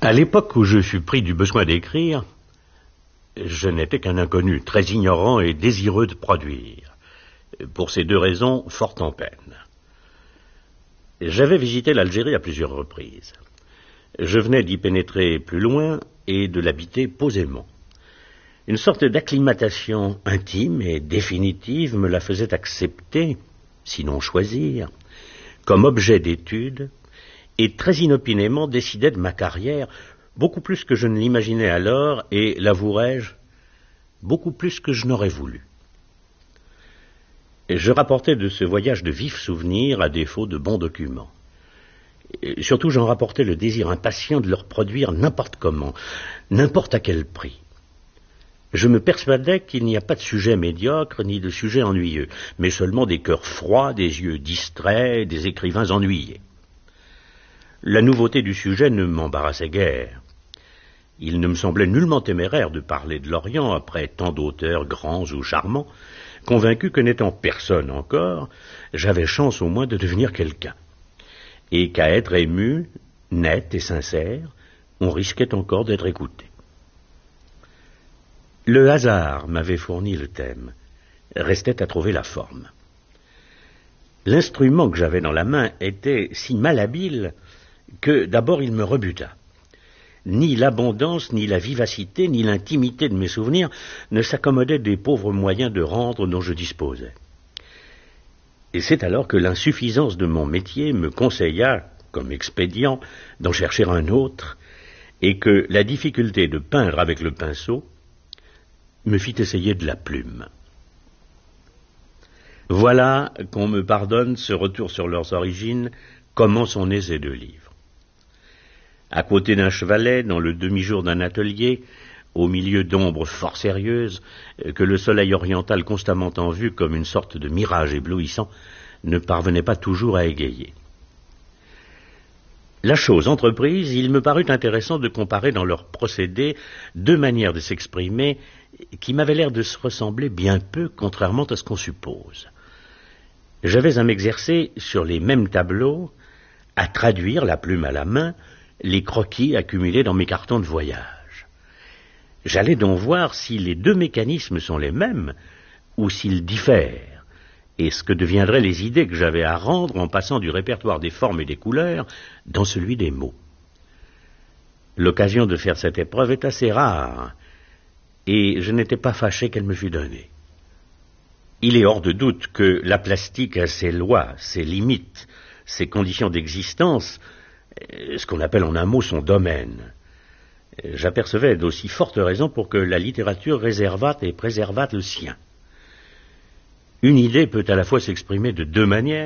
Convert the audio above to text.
À l'époque où je fus pris du besoin d'écrire, je n'étais qu'un inconnu, très ignorant et désireux de produire. Pour ces deux raisons, fort en peine. J'avais visité l'Algérie à plusieurs reprises. Je venais d'y pénétrer plus loin et de l'habiter posément. Une sorte d'acclimatation intime et définitive me la faisait accepter, sinon choisir, comme objet d'étude, et très inopinément décidait de ma carrière, beaucoup plus que je ne l'imaginais alors, et, l'avouerai-je, beaucoup plus que je n'aurais voulu. Je rapportais de ce voyage de vifs souvenirs à défaut de bons documents. Et surtout, j'en rapportais le désir impatient de le reproduire n'importe comment, n'importe à quel prix. Je me persuadais qu'il n'y a pas de sujet médiocre ni de sujet ennuyeux, mais seulement des cœurs froids, des yeux distraits, des écrivains ennuyés. La nouveauté du sujet ne m'embarrassait guère. Il ne me semblait nullement téméraire de parler de l'Orient après tant d'auteurs grands ou charmants, convaincu que n'étant personne encore, j'avais chance au moins de devenir quelqu'un, et qu'à être ému, net et sincère, on risquait encore d'être écouté. Le hasard m'avait fourni le thème. Restait à trouver la forme. L'instrument que j'avais dans la main était si malhabile que d'abord il me rebuta. Ni l'abondance, ni la vivacité, ni l'intimité de mes souvenirs ne s'accommodaient des pauvres moyens de rendre dont je disposais. Et c'est alors que l'insuffisance de mon métier me conseilla, comme expédient, d'en chercher un autre, et que la difficulté de peindre avec le pinceau me fit essayer de la plume. Voilà qu'on me pardonne ce retour sur leurs origines, comment sont nés ces deux livres. À côté d'un chevalet, dans le demi-jour d'un atelier, au milieu d'ombres fort sérieuses, que le soleil oriental constamment en vue comme une sorte de mirage éblouissant ne parvenait pas toujours à égayer. La chose entreprise, il me parut intéressant de comparer dans leurs procédés deux manières de s'exprimer qui m'avaient l'air de se ressembler bien peu, contrairement à ce qu'on suppose. J'avais à m'exercer sur les mêmes tableaux, à traduire, la plume à la main, les croquis accumulés dans mes cartons de voyage. J'allais donc voir si les deux mécanismes sont les mêmes, ou s'ils diffèrent, et ce que deviendraient les idées que j'avais à rendre en passant du répertoire des formes et des couleurs dans celui des mots. L'occasion de faire cette épreuve est assez rare, et je n'étais pas fâché qu'elle me fût donnée. Il est hors de doute que la plastique a ses lois, ses limites, ses conditions d'existence, ce qu'on appelle en un mot son domaine. J'apercevais d'aussi fortes raisons pour que la littérature réservât et préservât le sien. Une idée peut à la fois s'exprimer de deux manières,